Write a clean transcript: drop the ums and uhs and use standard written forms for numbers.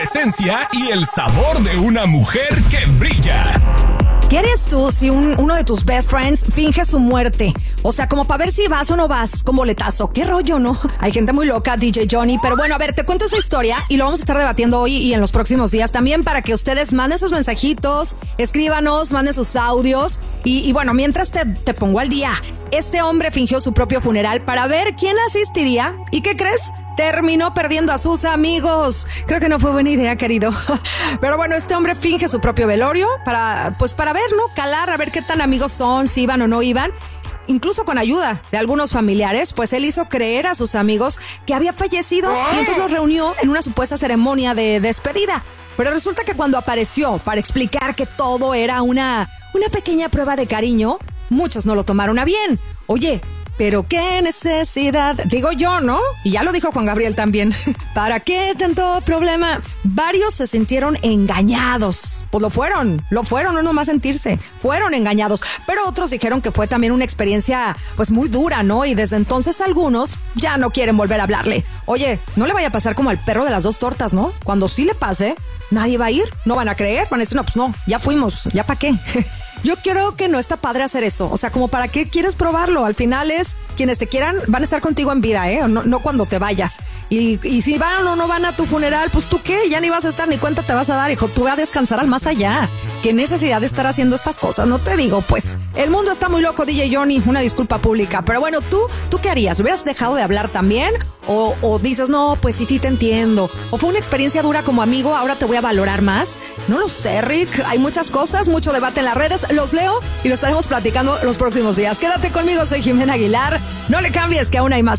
Esencia y el sabor de una mujer que brilla. ¿Qué eres tú si uno de tus best friends finge su muerte? O sea, como para ver si vas o no vas con boletazo. ¿Qué rollo, no? Hay gente muy loca, DJ Johnny. Pero bueno, a ver, te cuento esa historia y lo vamos a estar debatiendo hoy y en los próximos días también para que ustedes manden sus mensajitos, escríbanos, manden sus audios. Y bueno, mientras te pongo al día, este hombre fingió su propio funeral para ver quién asistiría. ¿Y qué crees? Terminó perdiendo a sus amigos. Creo que no fue buena idea, querido. Pero bueno, este hombre finge su propio velorio para ver, ¿no? Calar, a ver qué tan amigos son, si iban o no iban. Incluso con ayuda de algunos familiares, pues él hizo creer a sus amigos que había fallecido y entonces los reunió en una supuesta ceremonia de despedida. Pero resulta que cuando apareció para explicar que todo era una pequeña prueba de cariño, muchos no lo tomaron a bien. Oye, pero qué necesidad, digo yo, ¿no? Y ya lo dijo Juan Gabriel también. ¿Para qué tanto problema? Varios se sintieron engañados. Pues lo fueron, no nomás sentirse, fueron engañados. Pero otros dijeron que fue también una experiencia pues muy dura, ¿no? Y desde entonces algunos ya no quieren volver a hablarle. Oye, no le vaya a pasar como al perro de las dos tortas, ¿no? Cuando sí le pase, nadie va a ir, no van a creer, van a decir, no, pues no, ya fuimos, ¿ya para qué? Yo creo que no está padre hacer eso. O sea, como para qué quieres probarlo. Al final es quienes te quieran van a estar contigo en vida, ¿eh? No cuando te vayas. Y si van o no van a tu funeral, pues tú qué, ya ni vas a estar, ni cuenta te vas a dar, hijo. Tú vas a descansar al más allá. ¿Qué necesidad de estar haciendo estas cosas? No te digo, pues. El mundo está muy loco, DJ Johnny. Una disculpa pública. Pero bueno, ¿tú qué harías? ¿Hubieras dejado de hablar también? O dices, no, pues sí te entiendo. O fue una experiencia dura como amigo, ahora te voy a valorar más. No lo sé, Rick. Hay muchas cosas, mucho debate en las redes. Los leo y lo estaremos platicando los próximos días. Quédate conmigo, soy Jimena Aguilar. No le cambies, que aún hay más.